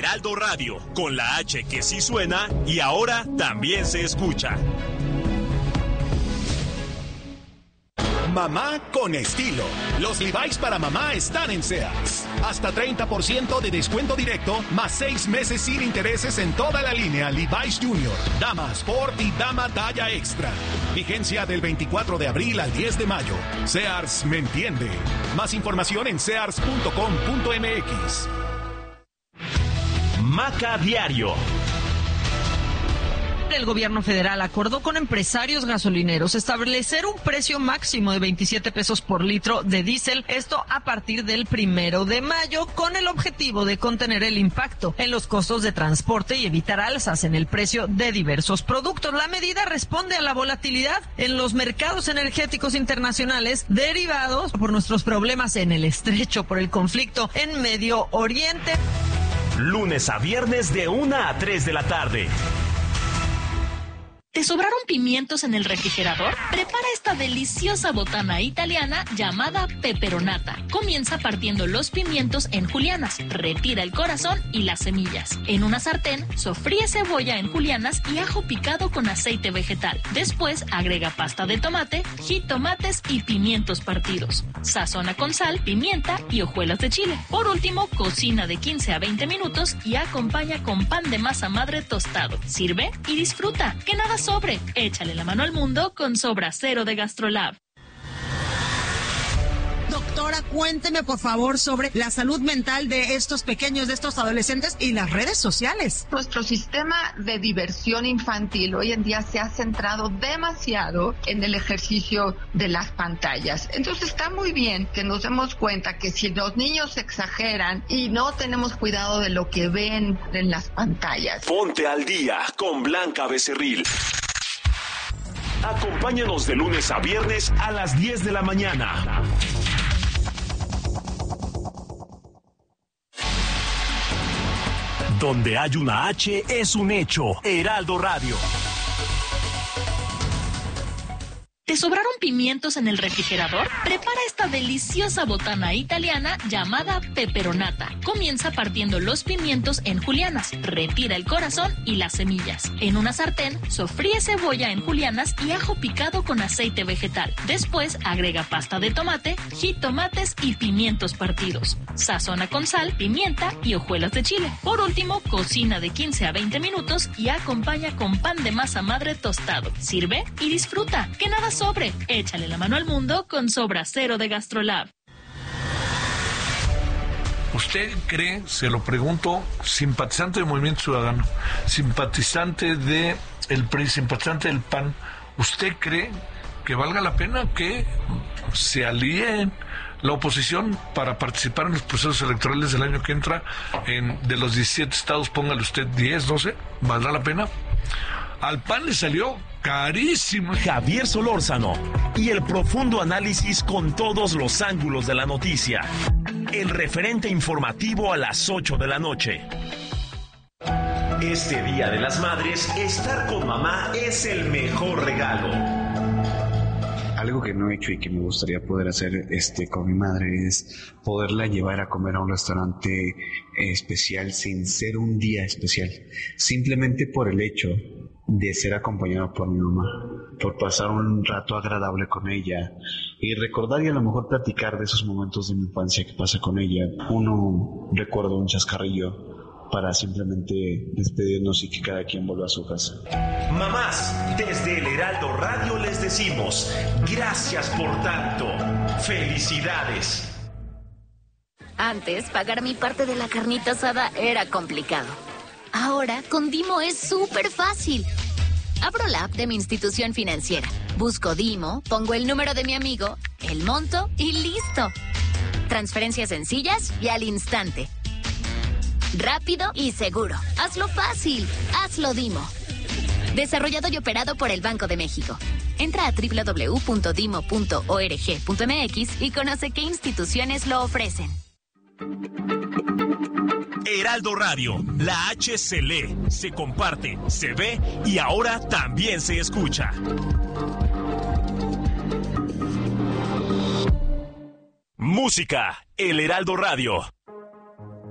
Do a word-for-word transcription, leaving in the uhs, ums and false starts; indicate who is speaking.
Speaker 1: Heraldo Radio, con la H que sí suena y ahora también se escucha.
Speaker 2: Mamá con estilo. Los Levi's para mamá están en Sears. Hasta treinta por ciento de descuento directo, más seis meses sin intereses en toda la línea Levi's Junior, Dama Sport y Dama Talla Extra. Vigencia del veinticuatro de abril al diez de mayo. Sears me entiende. Más información en sears punto com punto m x.
Speaker 1: Maca Diario.
Speaker 3: El gobierno federal acordó con empresarios gasolineros establecer un precio máximo de veintisiete pesos por litro de diésel, esto a partir del primero de mayo, con el objetivo de contener el impacto en los costos de transporte y evitar alzas en el precio de diversos productos. La medida responde a la volatilidad en los mercados energéticos internacionales derivados por nuestros problemas en el estrecho, por el conflicto en Medio Oriente.
Speaker 1: Lunes a viernes de una a tres de la tarde.
Speaker 4: ¿Te sobraron pimientos en el refrigerador? Prepara esta deliciosa botana italiana llamada peperonata. Comienza partiendo los pimientos en julianas, retira el corazón y las semillas. En una sartén, sofríe cebolla en julianas y ajo picado con aceite vegetal. Después, agrega pasta de tomate, jitomates y pimientos partidos. Sazona con sal, pimienta y hojuelas de chile. Por último, cocina de quince a veinte minutos y acompaña con pan de masa madre tostado. Sirve y disfruta. Que nada sobre. Échale la mano al mundo con Sobra Cero de GastroLab.
Speaker 5: Doctora, cuénteme por favor sobre la salud mental de estos pequeños, de estos adolescentes y las redes sociales.
Speaker 6: Nuestro sistema de diversión infantil hoy en día se ha centrado demasiado en el ejercicio de las pantallas. Entonces está muy bien que nos demos cuenta que si los niños exageran y no tenemos cuidado de lo que ven en las pantallas.
Speaker 1: Ponte al día con Blanca Becerril. Acompáñanos de lunes a viernes a las diez de la mañana. Donde hay una H es un hecho. Heraldo Radio.
Speaker 4: ¿Te sobraron pimientos en el refrigerador? Prepara esta deliciosa botana italiana llamada peperonata. Comienza partiendo los pimientos en julianas, retira el corazón y las semillas. En una sartén, sofríe cebolla en julianas y ajo picado con aceite vegetal. Después, agrega pasta de tomate, jitomates y pimientos partidos. Sazona con sal, pimienta y hojuelas de chile. Por último, cocina de quince a veinte minutos y acompaña con pan de masa madre tostado. Sirve y disfruta. Que nada sobre. Échale la mano al mundo con Sobra Cero de GastroLab.
Speaker 7: ¿Usted cree, se lo pregunto, simpatizante del Movimiento Ciudadano, simpatizante de el P R I, simpatizante del P A N, ¿usted cree que valga la pena que se alíen la oposición para participar en los procesos electorales del año que entra? En, de los diecisiete estados, póngale usted diez, doce, ¿valdrá la pena? Al P A N le salió carísimo.
Speaker 1: Javier Solórzano y el profundo análisis con todos los ángulos de la noticia. El referente informativo a las ocho de la noche. Este Día de las Madres, estar con mamá es el mejor regalo.
Speaker 8: Algo que no he hecho y que me gustaría poder hacer este con mi madre es poderla llevar a comer a un restaurante especial sin ser un día especial, simplemente por el hecho de ser acompañado por mi mamá, por pasar un rato agradable con ella y recordar y a lo mejor platicar de esos momentos de mi infancia que pasa con ella. Uno recuerda un chascarrillo para simplemente despedirnos y que cada quien vuelva a su casa.
Speaker 1: Mamás, desde el Heraldo Radio les decimos gracias por tanto. Felicidades.
Speaker 9: Antes, pagar mi parte de la carnita asada era complicado. Ahora, con Dimo es súper fácil. Abro la app de mi institución financiera, busco Dimo, pongo el número de mi amigo, el monto y listo. Transferencias sencillas y al instante. Rápido y seguro. Hazlo fácil. Hazlo Dimo. Desarrollado y operado por el Banco de México. Entra a doble u doble u doble u punto dimo punto org punto m x y conoce qué instituciones lo ofrecen.
Speaker 1: Heraldo Radio, la H se lee, se comparte, se ve y ahora también se escucha. Música, el Heraldo Radio.